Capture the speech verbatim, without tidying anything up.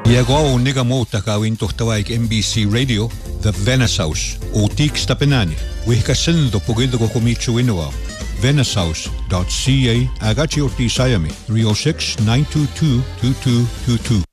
Iagao niga mo takawin tohtawaik M B C Radio, The Venice House, o Tiks Tapenani, wihkasindo pugido ko kumichu inua, venice house dot c a agachi o Sayami, three oh six, nine two two, two two two two.